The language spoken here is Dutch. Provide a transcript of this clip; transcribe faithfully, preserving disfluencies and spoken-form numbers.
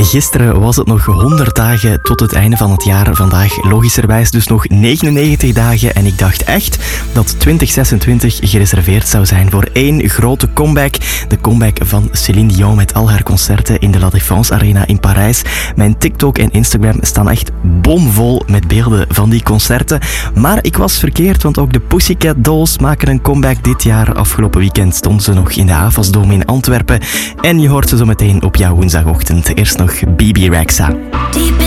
Gisteren was het nog honderd dagen tot het einde van het jaar. Vandaag logischerwijs dus nog negenennegentig dagen. En ik dacht echt dat twintig zesentwintig gereserveerd zou zijn voor één grote comeback. De comeback van Céline Dion met al haar concerten in de La Défense Arena in Parijs. Mijn TikTok en Instagram staan echt bomvol met beelden van die concerten. Maar ik was verkeerd, want ook de Pussycat Dolls maken een comeback dit jaar. Afgelopen weekend stonden ze nog in de Avasdome in Antwerpen. En je hoort ze zo meteen op jouw woensdagochtend. Eerst nog B B Rexha.